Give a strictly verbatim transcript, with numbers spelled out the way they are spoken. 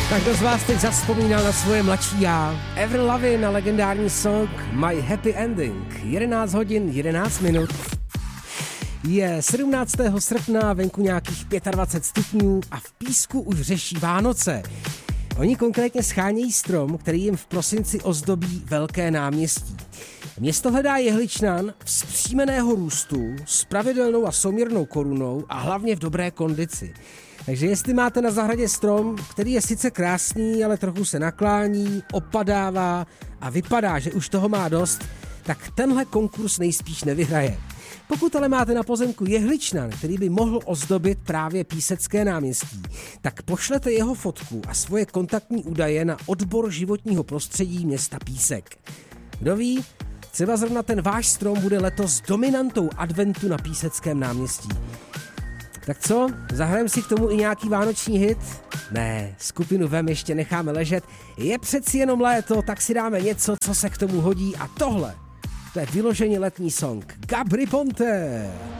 Tak kdo z vás teď zavzpomínal na svoje mladší já? Avril Lavigne na legendární song My Happy Ending. jedenáct hodin, jedenáct minut. Je sedmnáctého srpna, venku nějakých dvacet pět stupňů a v Písku už řeší Vánoce. Oni konkrétně schánějí strom, který jim v prosinci ozdobí velké náměstí. Město hledá jehličnan vzpřímeného růstu s pravidelnou a souměrnou korunou a hlavně v dobré kondici. Takže jestli máte na zahradě strom, který je sice krásný, ale trochu se naklání, opadává a vypadá, že už toho má dost, tak tenhle konkurs nejspíš nevyhraje. Pokud ale máte na pozemku jehličnan, který by mohl ozdobit právě Písecké náměstí, tak pošlete jeho fotku a svoje kontaktní údaje na odbor životního prostředí města Písek. Kdo ví, třeba zrovna ten váš strom bude letos dominantou adventu na Píseckém náměstí. Tak co, zahrajeme si k tomu i nějaký vánoční hit? Ne, skupinu Vem ještě necháme ležet. Je přeci jenom léto, tak si dáme něco, co se k tomu hodí a tohle, to je vyloženě letní song. Gabry Ponte!